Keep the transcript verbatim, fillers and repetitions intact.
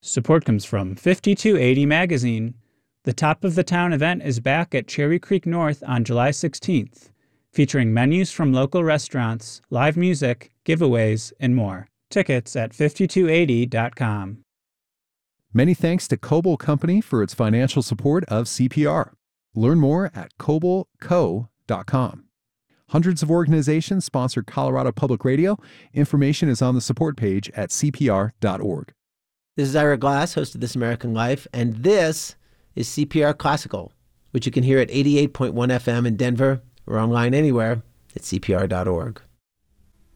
Support comes from fifty-two eighty Magazine. The Top of the Town event is back at Cherry Creek North on July sixteenth, featuring menus from local restaurants, live music, giveaways, and more. Tickets at fifty-two eighty dot com. Many thanks to Coble Company for its financial support of C P R. Learn more at coble co dot com. Hundreds of organizations sponsor Colorado Public Radio. Information is on the support page at c p r dot org. This is Ira Glass, host of This American Life, and this is C P R Classical, which you can hear at eighty-eight point one F M in Denver or online anywhere at c p r dot org.